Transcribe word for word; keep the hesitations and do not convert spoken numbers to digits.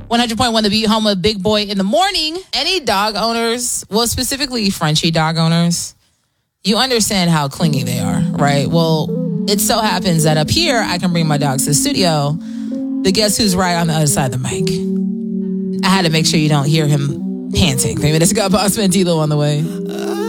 one hundred point one The Beat, home of Big Boy in the Morning. Any dog owners, well, specifically Frenchie dog owners, you understand how clingy they are, right? Well, it so happens that up here, I can bring my dogs to the studio. The guess who's right on the other side of the mic? I had to make sure you don't hear him panting. Maybe there's got Boss Man Tilo on the way.